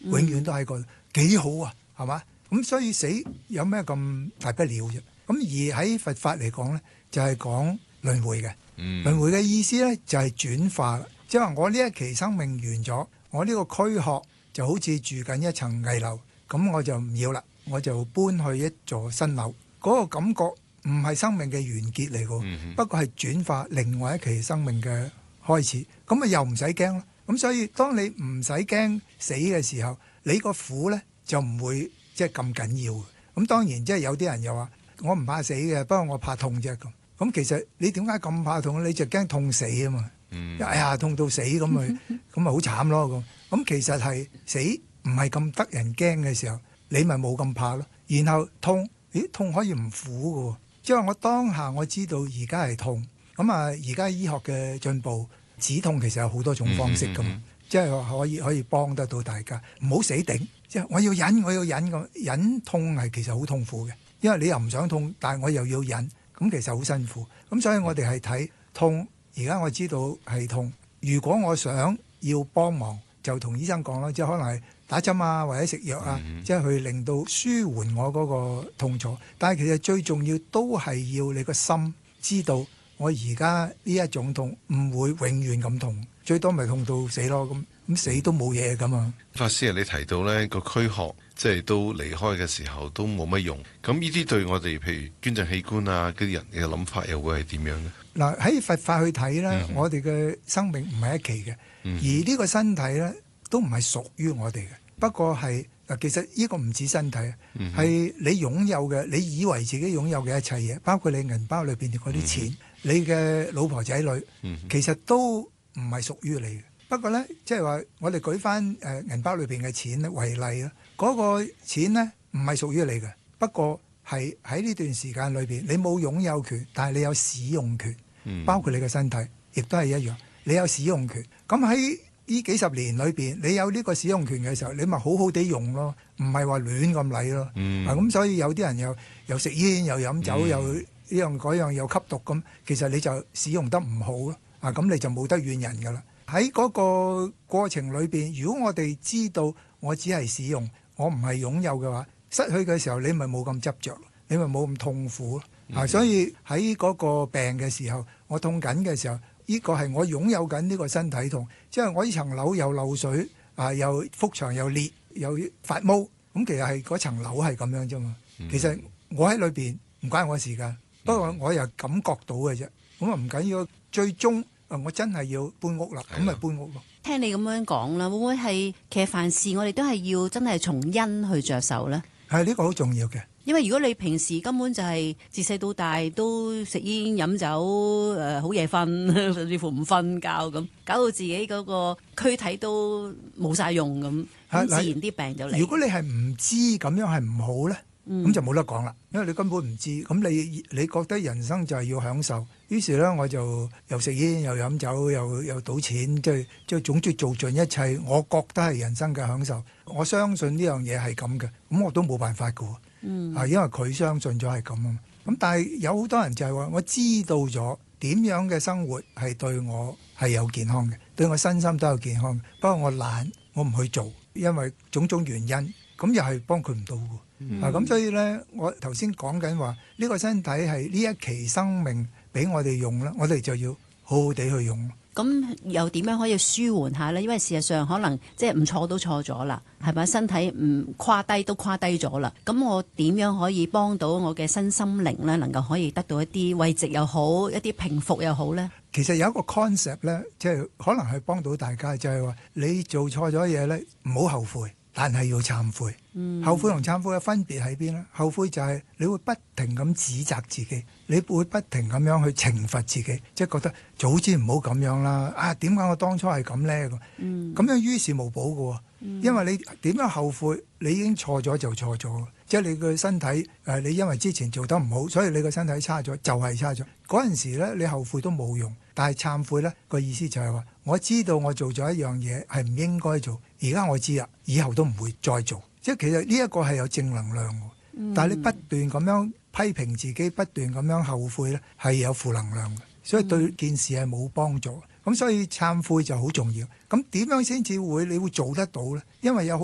永遠都喺個幾好啊，係嘛？咁所以死有咩咁大不了啫？咁而喺佛法嚟講咧，就係講輪迴嘅。輪迴嘅意思咧就係轉化，即係話我呢一期生命完咗，我呢個軀殼就好似住緊一層危樓，咁我就唔要啦，我就搬去一座新樓。嗰個感覺唔係生命嘅完結嚟嘅，不過係轉化另外一期生命嘅開始。咁啊又唔使驚咯。咁所以當你唔使驚死嘅時候，你個苦咧就唔會即係咁緊要嘅。咁當然即係有啲人又話我唔怕死嘅，不過我怕痛啫咁。咁其實你點解咁怕痛？你就驚痛死啊嘛！哎呀，痛到死咁咪咁咪好慘咯咁。咁其實係死唔係咁得人驚嘅時候，你咪冇咁怕咯。然後痛，咦痛可以唔苦嘅喎，即係我當下我知道而家係痛。咁啊，而家醫學嘅進步，止痛其實有好多種方式噶嘛，即係可以幫得到大家，唔好死頂。即係我要忍咁，忍痛係其實好痛苦嘅，因為你又唔想痛，但係我又要忍。咁其實好辛苦，咁所以我哋係睇痛。而家我知道係痛，如果我想要幫忙，就同醫生講啦，即係可能係打針啊，或者食藥啊，即係去令到舒緩我嗰個痛楚。但係其實最重要都係要你個心知道，我而家呢一種痛唔會永遠咁痛，最多咪痛到死咯。咁死都冇嘢㗎嘛。 法師啊，你提到呢個軀殼即係都離開嘅時候都冇乜用，咁呢啲對我哋譬如捐贈器官啊嗰啲人嘅諗法又會係點樣呢？嗱，喺佛法去睇呢，我哋嘅生命唔係一期嘅，而呢個身體呢都唔係屬於我哋嘅。不過係其實呢個唔止身體，係你擁有嘅，你以為自己擁有嘅一切嘢，包括你銀包裏邊嗰啲錢，你嘅老婆仔女，其實都唔係屬於你嘅。不過呢，即係話我哋舉翻銀包裏邊嘅錢為例啦，嗰個錢呢唔係屬於你嘅，不過係喺呢段時間裏邊，你冇擁有權，但係你有使用權，包括你嘅身體，亦都係一樣，你有使用權。咁喺呢幾十年裏邊，你有呢個使用權嘅時候，你咪好好地用咯，唔係話亂咁嚟咯。咁所以有啲人又食煙，又飲酒，又呢樣嗰樣，又吸毒咁，其實你就使用得唔好咯。咁你就冇得怨人噶啦。喺嗰個過程裏邊，如果我哋知道我只係使用，我唔係擁有嘅話，失去嘅時候你咪冇咁執着，你咪冇咁痛苦咯。所以喺嗰個病嘅時候，我痛緊嘅時候，呢個係我擁有緊呢個身體痛，即係我呢層樓又漏水又幅牆又裂又發毛，咁其實係嗰層樓係咁樣啫嘛。其實我喺裏邊唔關我事㗎，不過我又感覺到嘅啫。咁啊唔緊要，最終我真係要搬屋啦，咁咪搬屋咯。 聽你咁樣講啦，會唔會係其實凡事我哋都係要真係從因去着手呢？ 係呢個好重要嘅。 因為如果你平時根本就係自細到大都食煙飲酒，好夜瞓，甚至乎唔瞓覺咁，搞到自己嗰個軀體都冇晒用咁，自然啲病就嚟。 如果你係唔知咁樣係唔好呢，咁就冇得講啦，因為你根本唔知。咁你覺得人生就係要享受，於是呢，我就又食煙又飲酒又賭錢，即係總之做盡一切，我覺得係人生嘅享受。我相信呢樣嘢係咁嘅，咁我都冇辦法㗎喎。因為佢相信咗係咁啊嘛。咁但係有好多人就係話，我知道咗點樣嘅生活係對我係有健康嘅，對我身心都有健康嘅。不過我懶，我唔去做，因為種種原因，咁又係幫佢唔到嘅。咁所以呢，我頭先講緊話呢個身體係呢一期生命俾我哋用啦，我哋就要好好地去用。 咁又點樣可以舒緩下呢？因為事實上可能即係唔錯都錯咗啦，係咪？身體唔跨低都跨低咗啦。咁我點樣可以幫到我嘅身心靈呢？能夠可以得到一啲慰藉又好，一啲平復又好呢？ 其實有一個 concept 呢，即係可能係幫到大家，就係話你做錯咗嘢呢，唔好後悔，但係要懺悔。後悔同懺悔嘅分別喺邊呢？後悔就係你會不停咁指責自己，你會不停咁樣去懲罰自己，即係覺得早知唔好咁樣啦。點解我當初係咁呢？咁樣於事無補嘅喎。因為你點樣後悔，你已經錯咗就錯咗。即係你個身體你因為之前做得唔好，所以你個身體差咗，就係差咗。嗰陣時呢，你後悔都冇用。但係懺悔呢個意思就係話，我知道我做咗一樣嘢係唔應該做，而家我知啦，以後都唔會再做。即係其實呢一個係有正能量嘅，但係你不斷咁樣批評自己，不斷咁樣後悔呢，係有負能量嘅，所以對件事係冇幫助。咁所以懺悔就好重要。咁點樣先至會你會做得到呢？因為有